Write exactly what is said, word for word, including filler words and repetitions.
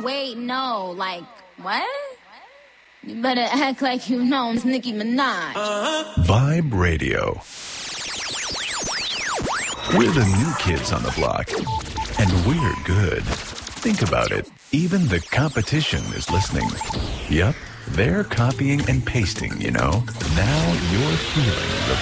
wait, no. Like, what? You better act like you know it's Nicki Minaj. Uh-huh. Vibe Radio. We're the new kids on the block, and we're good. Think about it. Even the competition is listening. Yup, they're copying and pasting, you know. Now you're feeling the